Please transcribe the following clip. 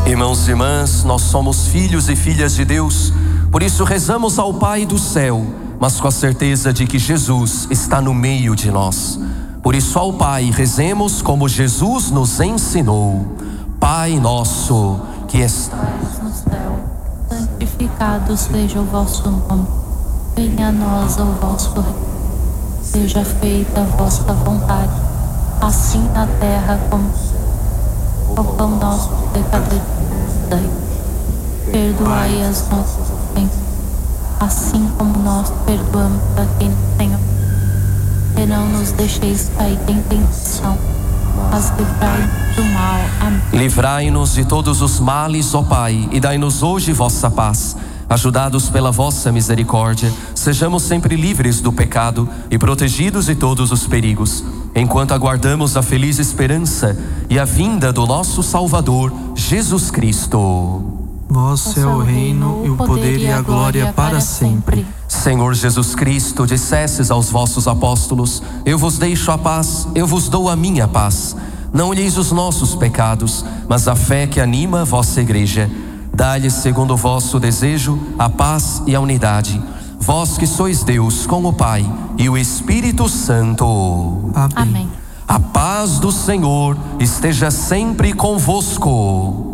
Irmãos e irmãs, nós somos filhos e filhas de Deus, por isso rezamos ao Pai do céu, mas com a certeza de que Jesus está no meio de nós. Por isso ao Pai rezemos como Jesus nos ensinou. Pai nosso, que estais no céu, santificado seja o vosso nome. Venha a nós o vosso reino. Seja feita a vossa vontade, assim na terra como no céu. O pão nosso de cada dia, perdoai as nossas ofensas, assim como nós perdoamos a quem nos tem ofendido. E não nos deixeis cair em tentação, mas livrai-nos do mal. Amém. Livrai-nos de todos os males, ó Pai, e dai-nos hoje vossa paz. Ajudados pela vossa misericórdia, sejamos sempre livres do pecado e protegidos de todos os perigos, enquanto aguardamos a feliz esperança e a vinda do nosso Salvador, Jesus Cristo. Vosso é o reino, e o poder e a glória para sempre. Senhor Jesus Cristo, dissestes aos vossos apóstolos: eu vos deixo a paz, eu vos dou a minha paz. Não olheis os nossos pecados, mas a fé que anima a vossa igreja. Dai-lhes, segundo o vosso desejo, a paz e a unidade. Vós que sois Deus com o Pai e o Espírito Santo. Amém. Amém. A paz do Senhor esteja sempre convosco.